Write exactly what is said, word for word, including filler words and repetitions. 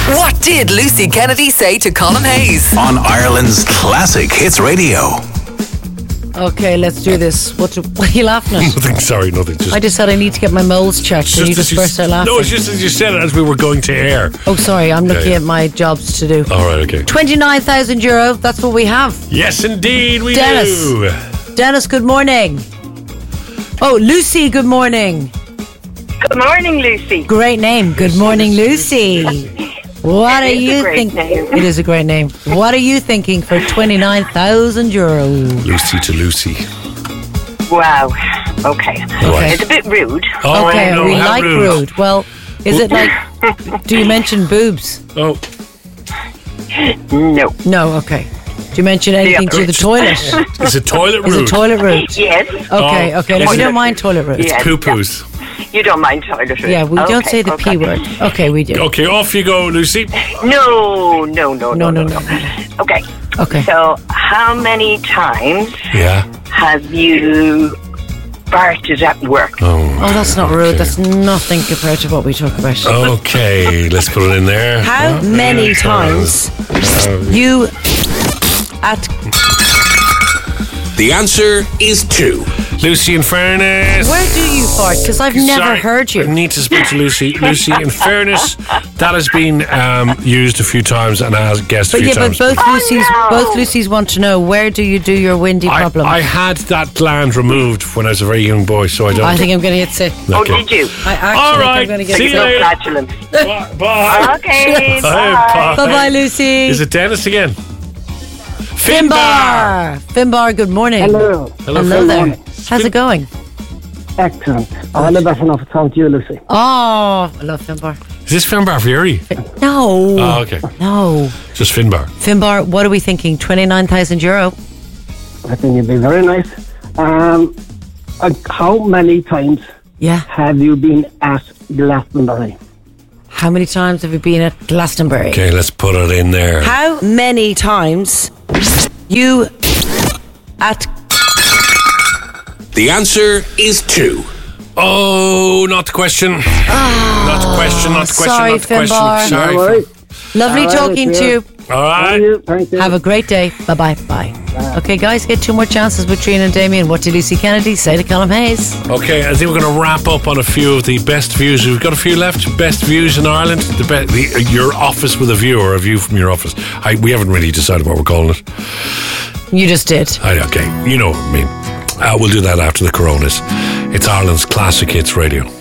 What did Lucy Kennedy say to Colin Hayes? On Ireland's Classic Hits Radio. Okay, let's do this. What, what are you laughing at? Nothing, sorry, nothing. Just, I just said I need to get my moles checked and you just burst out laughing. No, it's just as you said it as we were going to air. Oh, sorry, I'm looking yeah. at my jobs to do. All right, okay. twenty-nine thousand euro, that's what we have. Yes, indeed, we Dennis. do. Dennis, good morning. Oh, Lucy, good morning. Good morning, Lucy. Great name. Good morning, Lucy. What It are is a you great thinking? name. It is a great name. What are you thinking for twenty-nine thousand euro? Lucy to Lucy. Wow. Okay. Okay. It's a bit rude. Oh, Okay, no, we how like rude. rude. Well, is it like, do you mention boobs? Oh, No. No, okay. Do you mention anything Yeah. to the toilet? is it toilet Is rude? it toilet rude? Yes. Okay, Oh, okay. is We it- don't mind toilet rude. Yeah. Poo-poos. You don't mind toiletry. Yeah, we don't Okay, say the okay. P word. Okay, we do. Okay, off you go, Lucy. No, no, no, No, no, no, no. Okay. Okay. So, how many times Yeah. have you farted at work? Oh, Oh, that's not rude. okay. That's nothing compared to what we talk about. Okay, let's put it in there. How many times you at The answer is two. Lucy, in fairness. where do you fart? Because I've never Sorry, heard you. I need to speak to Lucy. Lucy, in fairness, that has been um, used a few times and has guessed a But few yeah, but times. both Oh, Lucy's no. both Lucy's want to know, where do you do your windy I, problem? I had that gland removed when I was a very young boy, so I don't. I think I'm going to get sick. Oh, Okay. did you? I actually All think right, I'm going to get see sick. you No later. flatulence. Bye. Bye. Okay, Bye. bye. Bye bye, Lucy. Is it Dennis again? Finbar? Finbar, good morning. Hello. Hello, Hello Finbar. there. How's it going? Excellent. All the best enough to talk to you, Lucy. Oh, I love Finbar. Is this Finbar Fury? No. Oh, okay. No. Just Finbar. Finbar, what are we thinking? twenty-nine thousand euro? I think you'd be very nice. Um, uh, how many times Yeah. have you been at Glastonbury? How many times have you been at Glastonbury? Okay, let's put it in there. How many times you at The answer is two. Oh, not the question. not the question, not the question, sorry, not the question. Finbar. Sorry. All right. Lovely All right, talking to yeah. you. All right. Thank you. Thank you. Have a great day. Bye-bye. Bye. Okay, guys, get two more chances with Trina and Damien. What did Lucy Kennedy say to Colin Hayes? Okay, I think we're going to wrap up on a few of the best views. We've got a few left. Best views in Ireland. The, be- the Your office with a view, or a view from your office. I, we haven't really decided what we're calling it. You just did. I, okay, you know what I mean. Uh, we'll do that after the Coronas. It's Ireland's Classic Hits Radio.